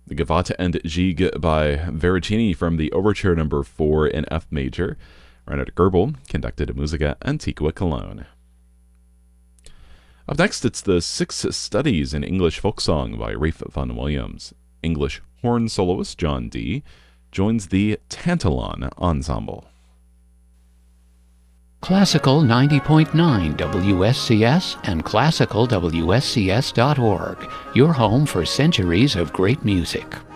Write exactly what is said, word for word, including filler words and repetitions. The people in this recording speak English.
Gavotte and Gigue by Veracini from the Overture Number four in F major. Reinhard Goebel conducted Musica Antiqua Cologne. Up next, it's the Six Studies in English Folk Song by Ralph Vaughan Williams. English horn soloist John Dee joins the Tantalon Ensemble. Classical ninety point nine W S C S and classical W S C S dot org, your home for centuries of great music.